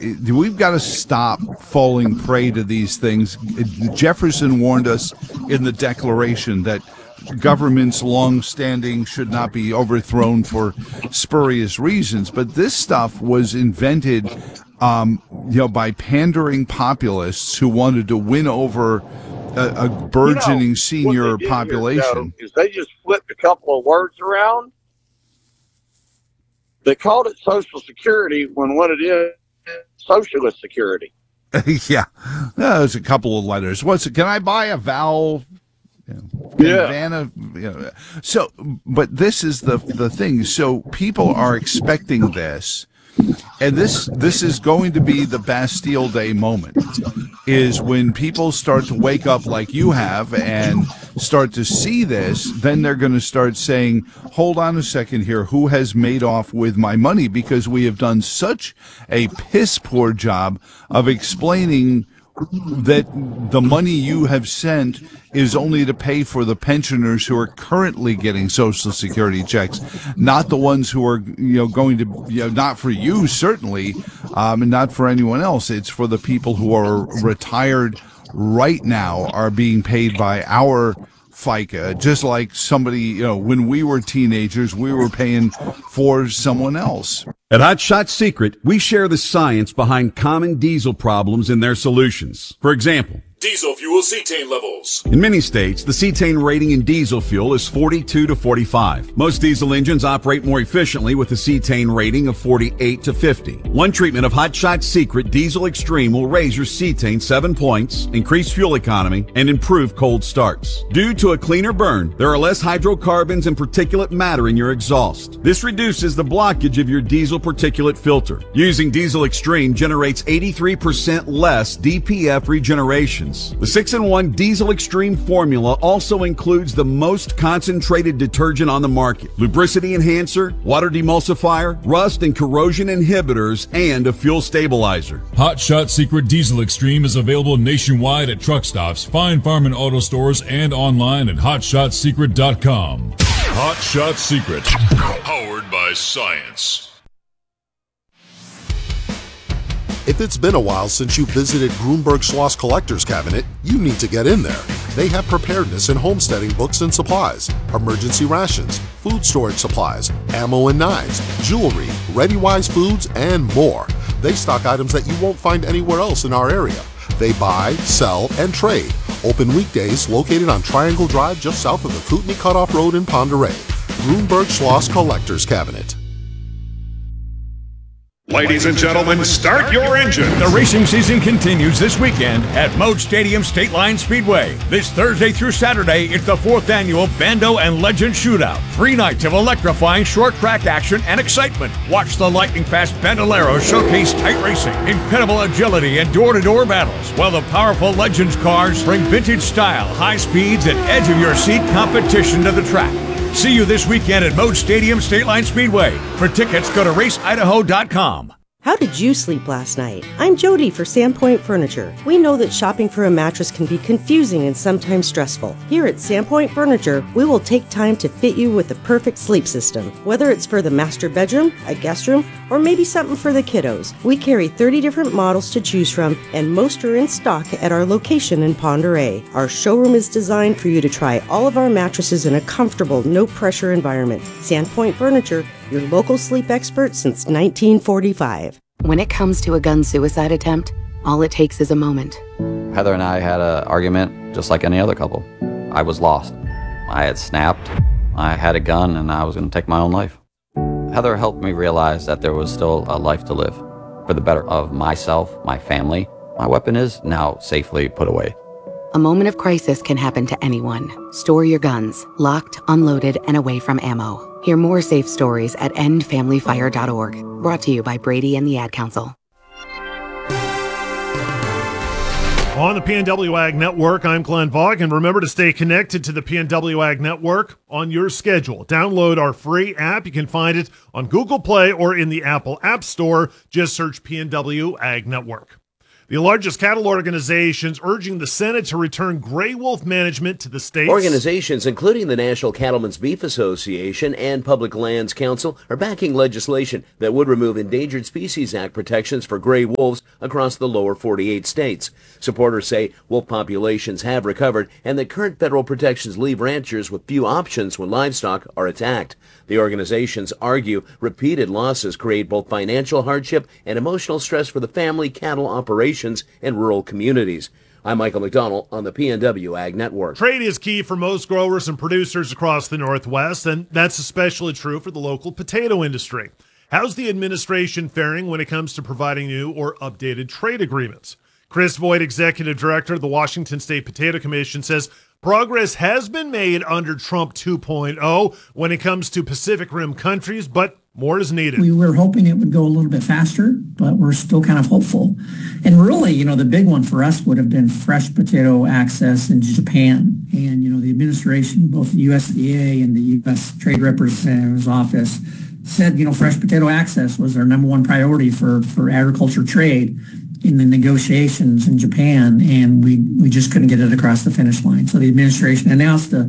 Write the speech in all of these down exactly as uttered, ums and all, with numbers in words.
we've got to stop falling prey to these things. Jefferson warned us in the Declaration that governments long-standing should not be overthrown for spurious reasons, but this stuff was invented um, you know, by pandering populists who wanted to win over a, a burgeoning you know, senior population. Here, Joe, is they just flipped a couple of words around. They called it Social Security when what it is, Socialist Security. Yeah, uh, there's a couple of letters. What's it? Can I buy a vowel? You know, yeah. Vanna, you know. So, but this is the the thing. So people are expecting this, and this this is going to be the Bastille Day moment. Is when people start to wake up like you have and start to see this, then they're going to start saying, hold on a second here, who has made off with my money? Because we have done such a piss poor job of explaining that the money you have sent is only to pay for the pensioners who are currently getting Social Security checks, not the ones who are, you know, going to, you know, not for you certainly, um, and not for anyone else. It's for the people who are retired right now, are being paid by our FICA, just like somebody, you know, when we were teenagers, we were paying for someone else. At Hot Shot Secret, we share the science behind common diesel problems and their solutions. For example, diesel fuel cetane levels. In many states, the cetane rating in diesel fuel is forty-two to forty-five. Most diesel engines operate more efficiently with a cetane rating of forty-eight to fifty. One treatment of Hot Shot Secret Diesel Extreme will raise your cetane seven points, increase fuel economy, and improve cold starts. Due to a cleaner burn, there are less hydrocarbons and particulate matter in your exhaust. This reduces the blockage of your diesel particulate filter. Using Diesel Extreme generates eighty-three percent less D P F regeneration. The six in one Diesel Extreme formula also includes the most concentrated detergent on the market, lubricity enhancer, water demulsifier, rust and corrosion inhibitors, and a fuel stabilizer. Hot Shot Secret Diesel Extreme is available nationwide at truck stops, Fine Farm and auto stores, and online at hot shot secret dot com. Hot Shot Secret, powered by science. If it's been a while since you visited Grunberg Schloss Collector's Cabinet, you need to get in there. They have preparedness and homesteading books and supplies, emergency rations, food storage supplies, ammo and knives, jewelry, ReadyWise foods, and more. They stock items that you won't find anywhere else in our area. They buy, sell, and trade. Open weekdays, located on Triangle Drive just south of the Kootenai Cutoff Road in Pend Oreille. Grunberg Schloss Collector's Cabinet. Ladies and gentlemen, start your engines. The racing season continues this weekend at Moat Stadium State Line Speedway. This Thursday through Saturday, it's the fourth annual Bando and Legend Shootout. Three nights of electrifying short track action and excitement. Watch the lightning-fast Bandoleros showcase tight racing, incredible agility, and door-to-door battles, while the powerful Legends cars bring vintage style, high speeds, and edge-of-your-seat competition to the track. See you this weekend at Moat Stadium State Line Speedway. For tickets, go to race idaho dot com. How did you sleep last night? I'm Jody for Sandpoint Furniture. We know that shopping for a mattress can be confusing and sometimes stressful. Here at Sandpoint Furniture, we will take time to fit you with the perfect sleep system. Whether it's for the master bedroom, a guest room, or maybe something for the kiddos. We carry thirty different models to choose from, and most are in stock at our location in Pend Oreille. Our showroom is designed for you to try all of our mattresses in a comfortable, no-pressure environment. Sandpoint Furniture, your local sleep expert since nineteen forty-five. When it comes to a gun suicide attempt, all it takes is a moment. Heather and I had an argument just like any other couple. I was lost. I had snapped. I had a gun and I was going to take my own life. Heather helped me realize that there was still a life to live for the better of myself, my family. My weapon is now safely put away. A moment of crisis can happen to anyone. Store your guns, locked, unloaded, and away from ammo. Hear more safe stories at end family fire dot org. Brought to you by Brady and the Ad Council. On the P N W Ag Network, I'm Glenn Vaughn, and remember to stay connected to the P N W Ag Network on your schedule. Download our free app. You can find it on Google Play or in the Apple App Store. Just search P N W Ag Network. The largest cattle organizations urging the Senate to return gray wolf management to the states. Organizations, including the National Cattlemen's Beef Association and Public Lands Council, are backing legislation that would remove Endangered Species Act protections for gray wolves across the lower forty-eight states. Supporters say wolf populations have recovered and that current federal protections leave ranchers with few options when livestock are attacked. The organizations argue repeated losses create both financial hardship and emotional stress for the family cattle operations in rural communities. I'm Michael McDonald on the P N W Ag Network. Trade is key for most growers and producers across the Northwest, and that's especially true for the local potato industry. How's the administration faring when it comes to providing new or updated trade agreements? Chris Voigt, Executive Director of the Washington State Potato Commission, says progress has been made under Trump two point oh when it comes to Pacific Rim countries, but more is needed. We were hoping it would go a little bit faster, but we're still kind of hopeful. And really, you know, the big one for us would have been fresh potato access in Japan. And, you know, the administration, both the U S D A and the U S Trade Representative's office said, you know, fresh potato access was our number one priority for, for agriculture trade in the negotiations in Japan, and we, we just couldn't get it across the finish line. So the administration announced a,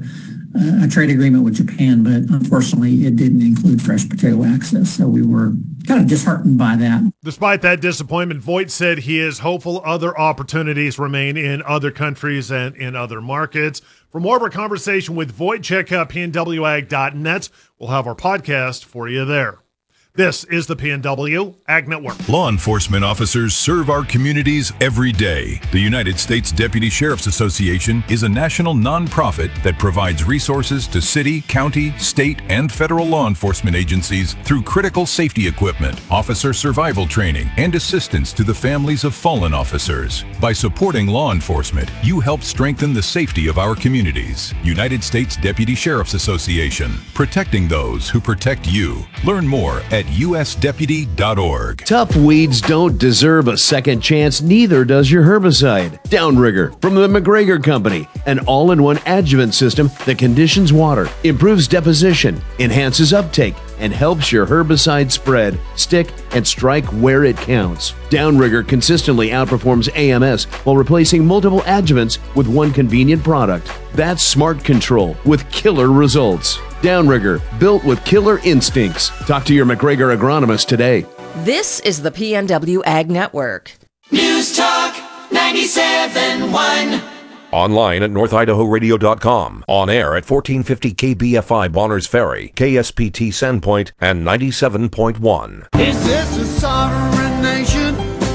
a trade agreement with Japan, but unfortunately it didn't include fresh potato access. So we were kind of disheartened by that. Despite that disappointment, Voigt said he is hopeful other opportunities remain in other countries and in other markets. For more of our conversation with Voigt, check out P N W ag dot net. We'll have our podcast for you there. This is the P N W Ag Network. Law enforcement officers serve our communities every day. The United States Deputy Sheriff's Association is a national nonprofit that provides resources to city, county, state, and federal law enforcement agencies through critical safety equipment, officer survival training, and assistance to the families of fallen officers. By supporting law enforcement, you help strengthen the safety of our communities. United States Deputy Sheriff's Association, protecting those who protect you. Learn more at U S deputy dot org. Tough weeds don't deserve a second chance, neither does your herbicide. Downrigger from the McGregor Company, an all-in-one adjuvant system that conditions water, improves deposition, enhances uptake, and helps your herbicide spread, stick, and strike where it counts. Downrigger consistently outperforms A M S while replacing multiple adjuvants with one convenient product. That's smart control with killer results. Downrigger, built with killer instincts. Talk to your McGregor agronomist today. This is the P N W Ag Network. News Talk ninety-seven point one. Online at north idaho radio dot com. On air at fourteen fifty K B F I Bonners Ferry, K S P T Sandpoint, and ninety-seven point one. Is this a sovereign nation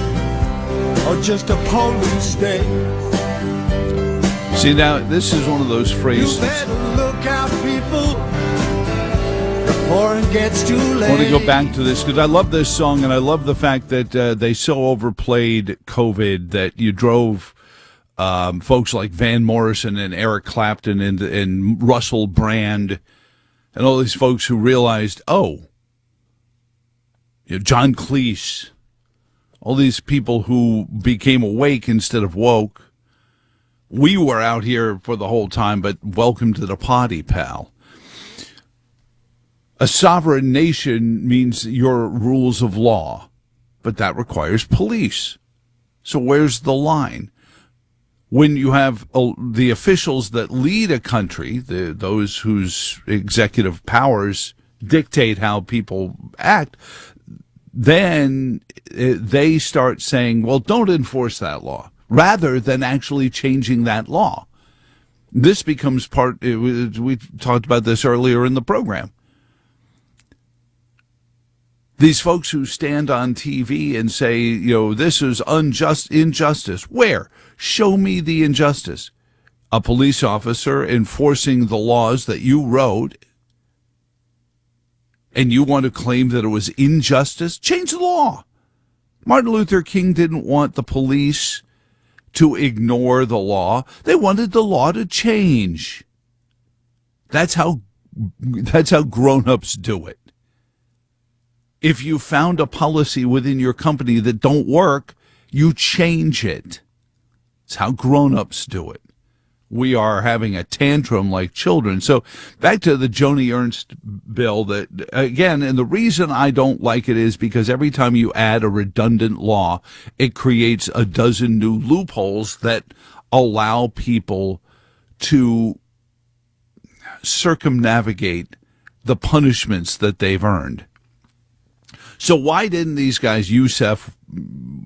or just a police state? See, now, this is one of those phrases. You better look out, people, before it gets too late. I want to go back to this because I love this song, and I love the fact that uh, they so overplayed COVID that you drove um, folks like Van Morrison and Eric Clapton and, and Russell Brand and all these folks who realized, oh, you know, John Cleese, all these people who became awake instead of woke. We were out here for the whole time, but welcome to the potty, pal. A sovereign nation means your rules of law, but that requires police. So where's the line? When you have uh, the officials that lead a country, the, those whose executive powers dictate how people act, then uh, they start saying, well, don't enforce that law, rather than actually changing that law. This becomes part, it was, we talked about this earlier in the program. These folks who stand on T V and say, you know, this is unjust, injustice. Where? Show me the injustice. A police officer enforcing the laws that you wrote, and you want to claim that it was injustice? Change the law. Martin Luther King didn't want the police to ignore the law. They wanted the law to change. That's how, that's how grown-ups do it. If you found a policy within your company that don't work, you change it. It's how grown-ups do it. we are having a tantrum like children. So back to the Joni Ernst bill, that again, and the reason I don't like it is because every time you add a redundant law, it creates a dozen new loopholes that allow people to circumnavigate the punishments that they've earned. So why didn't these guys, Youssef,